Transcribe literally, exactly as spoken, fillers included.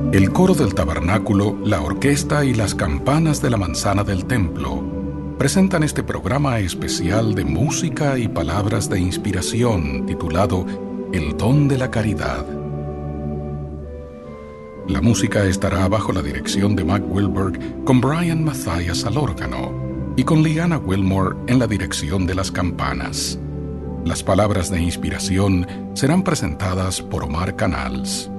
El coro del tabernáculo, la orquesta y las campanas de la manzana del templo presentan este programa especial de música y palabras de inspiración titulado El don de la caridad. La música estará bajo la dirección de Mac Wilberg con Brian Mathias al órgano y con Liana Wilmore en la dirección de las campanas. Las palabras de inspiración serán presentadas por Omar Canals.